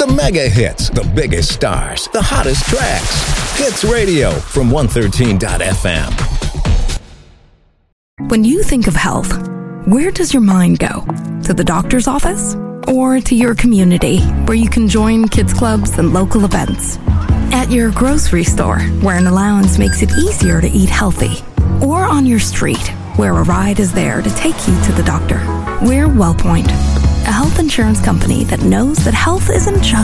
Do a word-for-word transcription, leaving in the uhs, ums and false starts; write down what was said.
The mega hits, the biggest stars, the hottest tracks. Hits Radio from one thirteen dot f m. When you think of health, where does your mind go? To the doctor's office? Or to your community, where you can join kids clubs and local events? At your grocery store, where an allowance makes it easier to eat healthy? Or on your street, where a ride is there to take you to the doctor? We're WellPoint, a health insurance company that knows that health isn't just